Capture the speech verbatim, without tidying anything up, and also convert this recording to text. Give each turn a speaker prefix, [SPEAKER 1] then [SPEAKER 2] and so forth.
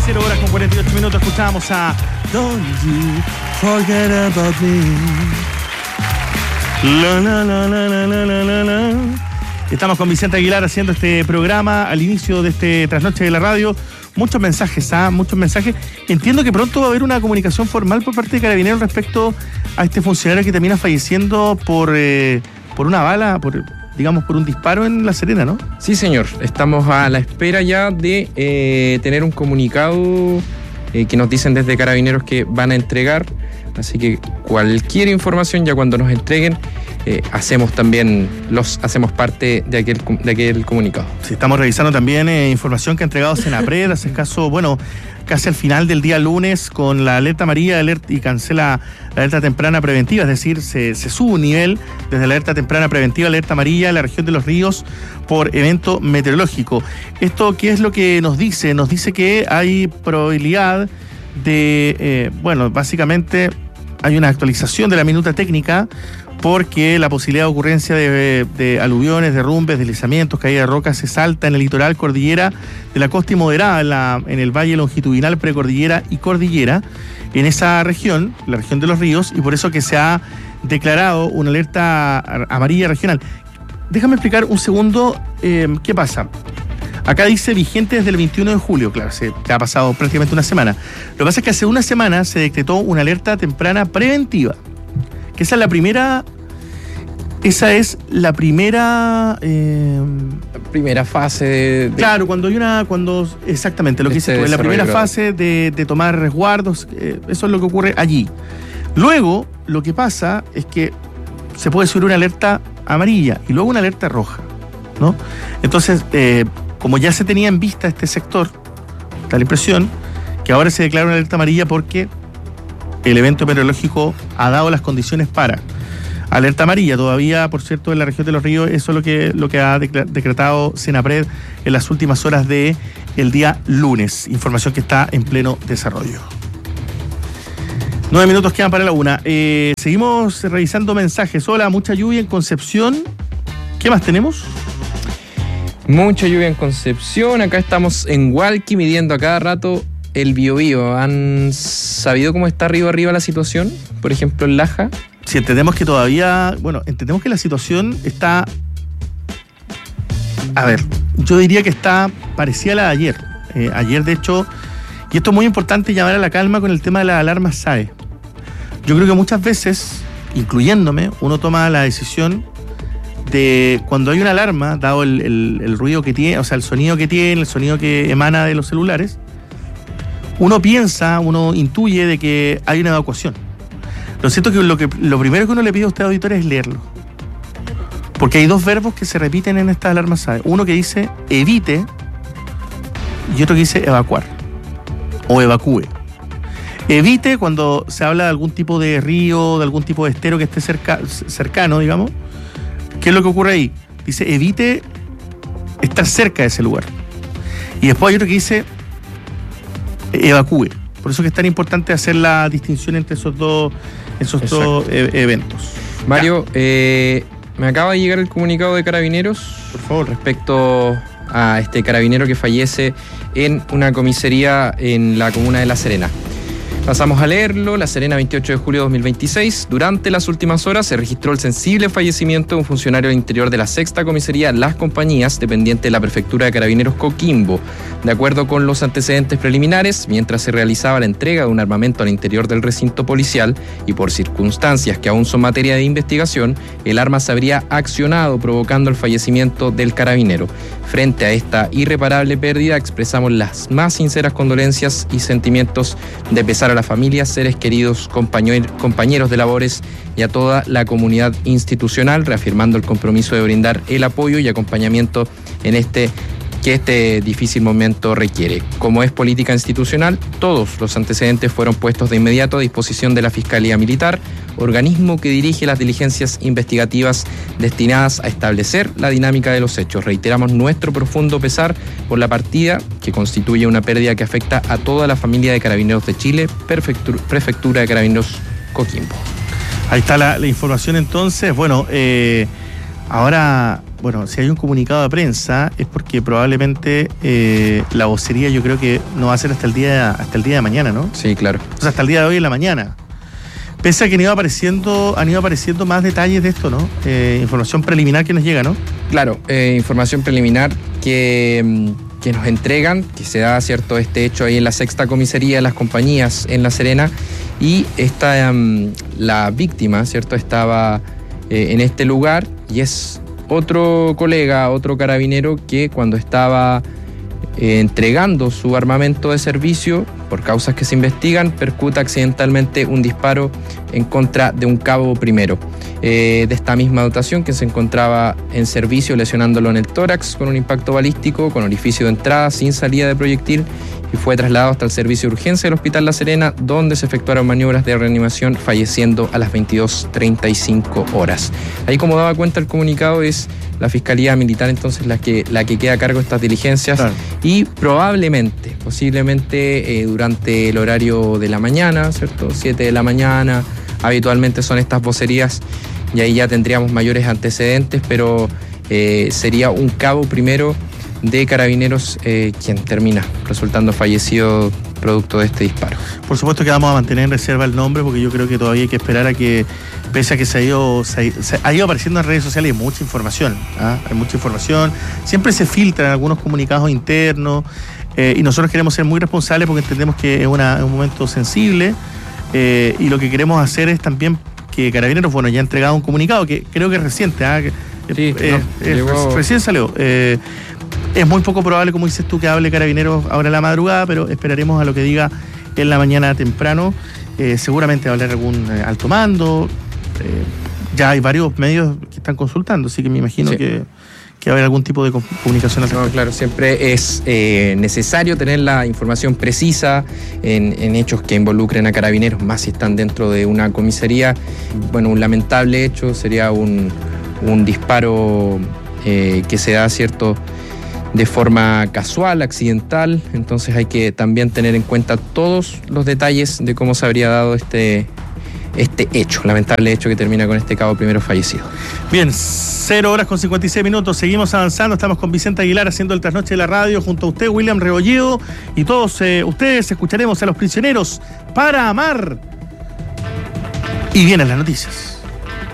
[SPEAKER 1] cero horas con cuarenta y ocho minutos escuchábamos a Don't You Forget About Me. La, la, la, la, la, la, la, la. Estamos con Vicente Aguilar haciendo este programa al inicio de este trasnoche de la radio. Muchos mensajes, ¿ah? Muchos mensajes. Entiendo que pronto va a haber una comunicación formal por parte de Carabineros respecto a este funcionario que termina falleciendo por, eh, por una bala, por, digamos, por un disparo en La Serena, ¿no?
[SPEAKER 2] Sí, señor. Estamos a la espera ya de eh, tener un comunicado eh, que nos dicen desde Carabineros que van a entregar. Así que cualquier información, ya cuando nos entreguen, eh, hacemos también, los hacemos parte de aquel, de aquel comunicado.
[SPEAKER 1] Sí, estamos revisando también eh, información que ha entregado Senapred hace escaso, bueno, casi al final del día lunes con la alerta amarilla alerta, y cancela la alerta temprana preventiva, es decir, se, se sube un nivel desde la alerta temprana preventiva a alerta amarilla en la región de Los Ríos por evento meteorológico. ¿Esto qué es lo que nos dice? Nos dice que hay probabilidad de, eh, bueno, básicamente hay una actualización de la minuta técnica porque la posibilidad de ocurrencia de, de aluviones, derrumbes, deslizamientos, caída de rocas es alta en el litoral, cordillera de la costa y moderada en, la, en el valle longitudinal, precordillera y cordillera, en esa región, la región de Los Ríos, y por eso que se ha declarado una alerta amarilla regional. Déjame explicar un segundo eh, qué pasa. Acá dice vigente desde el veintiuno de julio, claro, se ha pasado prácticamente una semana. Lo que pasa es que hace una semana se decretó una alerta temprana preventiva, que esa es la primera, esa es la primera... Eh,
[SPEAKER 2] la primera fase de, de...
[SPEAKER 1] Claro, cuando hay una, cuando, exactamente, lo que dice tú, es la primera fase de, de tomar resguardos, eh, eso es lo que ocurre allí. Luego, lo que pasa es que se puede subir una alerta amarilla y luego una alerta roja, ¿no? Entonces, eh, como ya se tenía en vista este sector, da la impresión que ahora se declara una alerta amarilla porque el evento meteorológico ha dado las condiciones para. Alerta amarilla, todavía, por cierto, en la región de Los Ríos, eso es lo que, lo que ha decretado Senapred en las últimas horas del día lunes. Información que está en pleno desarrollo. Nueve minutos quedan para la una. Eh, seguimos revisando mensajes. Hola, mucha lluvia en Concepción. ¿Qué más tenemos?
[SPEAKER 2] Mucha lluvia en Concepción. Acá estamos en Hualqui midiendo a cada rato el Biobío. ¿Han sabido cómo está arriba arriba la situación? Por ejemplo, en Laja.
[SPEAKER 1] Sí, entendemos que todavía... Bueno, entendemos que la situación está... A ver, yo diría que está parecida a la de ayer. Eh, ayer, de hecho... Y esto es muy importante, llamar a la calma con el tema de las alarmas S A E. Yo creo que muchas veces, incluyéndome, uno toma la decisión de cuando hay una alarma, dado el, el, el ruido que tiene, o sea, el sonido que tiene, el sonido que emana de los celulares, uno piensa, uno intuye de que hay una evacuación. Lo cierto es que lo, que lo primero que uno le pide a usted, auditor, es leerlo. Porque hay dos verbos que se repiten en estas alarmas S A E. Uno que dice evite y otro que dice evacuar o evacúe. Evite cuando se habla de algún tipo de río, de algún tipo de estero que esté cerca, cercano, digamos. ¿Qué es lo que ocurre ahí? Dice evite estar cerca de ese lugar. Y después hay otro que dice evacúe. Por eso que es tan importante hacer la distinción entre esos dos, esos dos e- eventos.
[SPEAKER 2] Mario, eh, me acaba de llegar el comunicado de Carabineros, por favor, respecto a este carabinero que fallece en una comisaría en la comuna de La Serena. Pasamos a leerlo. La Serena, veintiocho de julio de dos mil veintiséis. Durante las últimas horas se registró el sensible fallecimiento de un funcionario del interior de la sexta comisaría Las Compañías, dependiente de la Prefectura de Carabineros Coquimbo. De acuerdo con los antecedentes preliminares, mientras se realizaba la entrega de un armamento al interior del recinto policial y por circunstancias que aún son materia de investigación, el arma se habría accionado provocando el fallecimiento del carabinero. Frente a esta irreparable pérdida, expresamos las más sinceras condolencias y sentimientos de pesar a la familia, seres queridos, compañer- compañeros de labores y a toda la comunidad institucional, reafirmando el compromiso de brindar el apoyo y acompañamiento en este que este difícil momento requiere. Como es política institucional, todos los antecedentes fueron puestos de inmediato a disposición de la Fiscalía Militar, organismo que dirige las diligencias investigativas destinadas a establecer la dinámica de los hechos. Reiteramos nuestro profundo pesar por la partida, que constituye una pérdida que afecta a toda la familia de Carabineros de Chile, Prefectura, Prefectura de Carabineros Coquimbo.
[SPEAKER 1] Ahí está la, la información entonces. Bueno, eh, ahora bueno, si hay un comunicado de prensa es porque probablemente eh, la vocería yo creo que no va a ser hasta el día hasta el día de mañana, ¿no?
[SPEAKER 2] Sí, claro.
[SPEAKER 1] O sea, hasta el día de hoy en la mañana. Pese a que han ido apareciendo, han ido apareciendo más detalles de esto, ¿no? Eh, información preliminar que nos llega, ¿no?
[SPEAKER 2] Claro, eh, información preliminar que, que nos entregan, que se da, cierto, este hecho ahí en la sexta comisaría de las compañías en La Serena, y esta, um, la víctima, cierto, estaba eh, en este lugar, y es otro colega, otro carabinero que cuando estaba eh, entregando su armamento de servicio, por causas que se investigan, percuta accidentalmente un disparo en contra de un cabo primero eh, de esta misma dotación que se encontraba en servicio, lesionándolo en el tórax con un impacto balístico, con orificio de entrada, sin salida de proyectil, y fue trasladado hasta el servicio de urgencia del Hospital La Serena, donde se efectuaron maniobras de reanimación, falleciendo a las veintidós treinta y cinco horas. Ahí, como daba cuenta el comunicado, es la Fiscalía Militar entonces la que, la que queda a cargo de estas diligencias, claro. Y probablemente, posiblemente eh, durante el horario de la mañana, ¿cierto? siete de la mañana, habitualmente son estas vocerías, y ahí ya tendríamos mayores antecedentes, pero eh, sería un cabo primero de Carabineros eh, quien termina resultando fallecido producto de este disparo.
[SPEAKER 1] Por supuesto que vamos a mantener en reserva el nombre, porque yo creo que todavía hay que esperar a que, pese a que se ha ido, se ha, se ha ido apareciendo en redes sociales, hay mucha información, ¿ah? Hay mucha información, siempre se filtran algunos comunicados internos, eh, y nosotros queremos ser muy responsables porque entendemos que es, una, es un momento sensible, eh, y lo que queremos hacer es también que Carabineros, bueno, ya ha entregado un comunicado que creo que es reciente, ¿ah? Que,
[SPEAKER 2] sí,
[SPEAKER 1] eh,
[SPEAKER 2] no,
[SPEAKER 1] eh,
[SPEAKER 2] llegó...
[SPEAKER 1] recién salió. Eh, Es muy poco probable, como dices tú, que hable Carabineros ahora en la madrugada, pero esperaremos a lo que diga en la mañana temprano. Eh, seguramente va a hablar algún eh, alto mando. Eh, ya hay varios medios que están consultando, así que me imagino sí. que, que va a haber algún tipo de comunicación.
[SPEAKER 2] No, claro, siempre es eh, necesario tener la información precisa en, en hechos que involucren a Carabineros, más si están dentro de una comisaría. Bueno, un lamentable hecho sería un, un disparo eh, que se da, cierto, de forma casual, accidental, entonces hay que también tener en cuenta todos los detalles de cómo se habría dado este, este hecho, lamentable hecho que termina con este cabo primero fallecido.
[SPEAKER 1] Bien, cero horas con cincuenta y seis minutos, seguimos avanzando, estamos con Vicente Aguilar haciendo el trasnoche de la radio, junto a usted, William Rebolledo, y todos eh, ustedes escucharemos a Los Prisioneros para Amar. Y vienen las noticias.